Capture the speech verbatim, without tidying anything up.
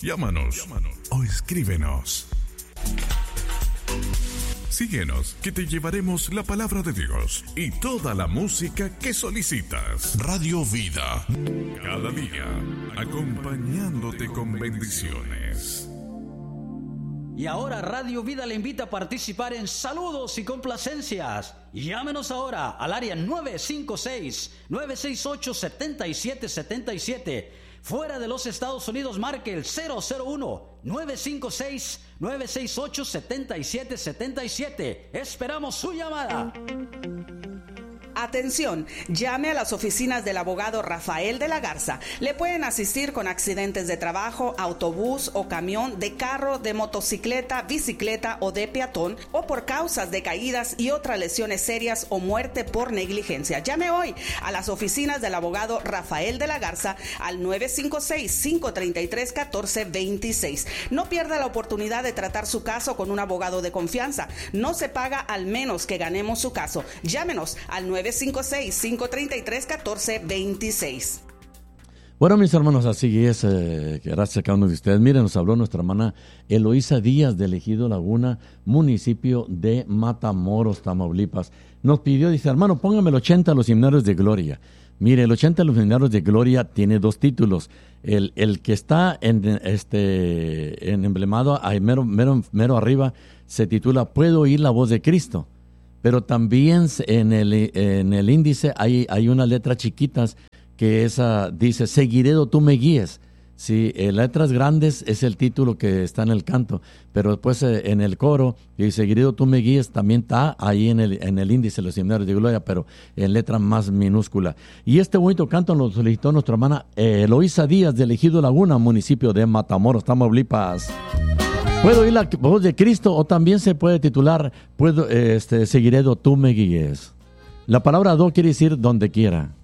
Llámanos, Llámanos o escríbenos. Síguenos, que te llevaremos la palabra de Dios y toda la música que solicitas. Radio Vida, cada día, acompañándote con bendiciones. Y ahora Radio Vida le invita a participar en saludos y complacencias. Llámenos ahora al área nueve cinco seis, nueve seis ocho, siete siete siete siete. Fuera de los Estados Unidos, marque el cero cero uno, nueve cinco seis, nueve seis ocho, siete siete siete siete. Esperamos su llamada. Atención, llame a las oficinas del abogado Rafael de la Garza. Le pueden asistir con accidentes de trabajo, autobús o camión, de carro, de motocicleta, bicicleta o de peatón, o por causas de caídas y otras lesiones serias o muerte por negligencia. Llame hoy a las oficinas del abogado Rafael de la Garza al nueve cinco seis, cinco tres tres, uno cuatro dos seis. No pierda la oportunidad de tratar su caso con un abogado de confianza. No se paga al menos que ganemos su caso. Llámenos al nueve cinco seis, cinco tres tres, uno cuatro dos seis. Bueno, mis hermanos, así es, eh, gracias a cada uno de ustedes. Miren, nos habló nuestra hermana Eloísa Díaz de Ejido Laguna, municipio de Matamoros, Tamaulipas. Nos pidió, dice, hermano, póngame el ochenta de los himnarios de gloria. Mire, el ochenta de los himnarios de gloria tiene dos títulos. El, el que está en, este, en emblemado, ahí mero, mero, mero arriba, se titula Puedo oír la voz de Cristo. Pero también en el, en el índice hay, hay unas letras chiquitas que esa dice, seguiré do tú me guíes. Sí, en letras grandes es el título que está en el canto, pero después en el coro, y seguiré do tú me guíes, también está ahí en el, en el índice de los himnarios de gloria, pero en letra más minúscula. Y este bonito canto nos solicitó nuestra hermana Eloísa Díaz de Ejido Laguna, municipio de Matamoros, Tamaulipas. ¿Puedo oír la voz de Cristo? O también se puede titular, puedo, este, seguiré do tú me guíes. La palabra do quiere decir donde quiera.